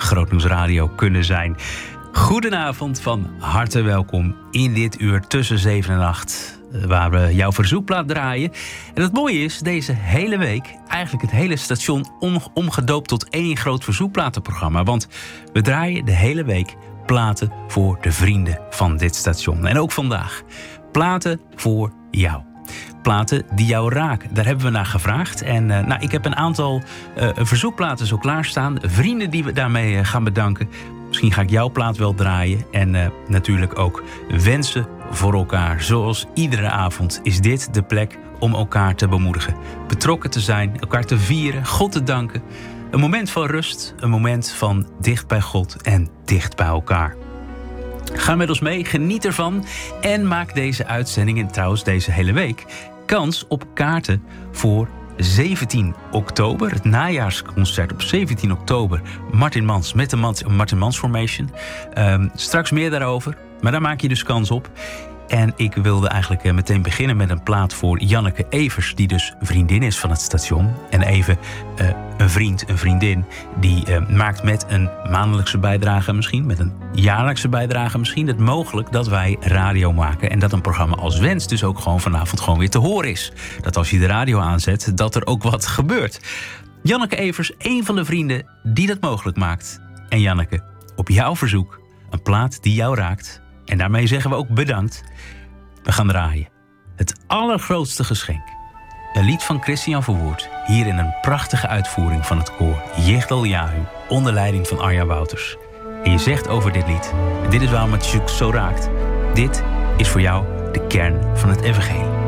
Grootnieuws Radio kunnen zijn. Goedenavond, van harte welkom in dit uur tussen 7 en 8... waar we jouw verzoekplaat draaien. En het mooie is, deze hele week eigenlijk het hele station omgedoopt tot één groot verzoekplatenprogramma. Want we draaien de hele week platen voor de vrienden van dit station. En ook vandaag. Platen voor jou. Platen die jou raken. Daar hebben we naar gevraagd. En ik heb een aantal verzoekplaten zo klaarstaan. Vrienden die we daarmee gaan bedanken. Misschien ga ik jouw plaat wel draaien. En natuurlijk ook wensen voor elkaar. Zoals iedere avond is dit de plek om elkaar te bemoedigen. Betrokken te zijn, elkaar te vieren, God te danken. Een moment van rust, een moment van dicht bij God en dicht bij elkaar. Ga met ons mee, geniet ervan en maak deze uitzending en trouwens deze hele week kans op kaarten voor 17 oktober, het najaarsconcert op 17 oktober. Martin Mans met de Martin Mans Formation. Straks meer daarover, maar daar maak je dus kans op. En ik wilde eigenlijk meteen beginnen met een plaat voor Janneke Evers, die dus vriendin is van het station. En even een vriend, een vriendin, die maakt met een maandelijkse bijdrage misschien, met een jaarlijkse bijdrage misschien, het mogelijk dat wij radio maken. En dat een programma als Wens dus ook gewoon vanavond gewoon weer te horen is. Dat als je de radio aanzet, dat er ook wat gebeurt. Janneke Evers, een van de vrienden die dat mogelijk maakt. En Janneke, op jouw verzoek, een plaat die jou raakt. En daarmee zeggen we ook bedankt. We gaan draaien. Het allergrootste geschenk. Een lied van Christian Verwoerd. Hier in een prachtige uitvoering van het koor Yigdal Yahu. Onder leiding van Arja Wouters. En je zegt over dit lied. En dit is waarom het je zo raakt. Dit is voor jou de kern van het evangelie.